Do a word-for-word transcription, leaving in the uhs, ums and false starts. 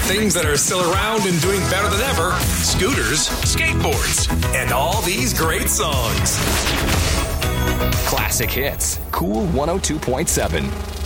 things that are still around and doing better than ever, scooters, skateboards, and all these great songs. Classic Hits, Cool one oh two point seven.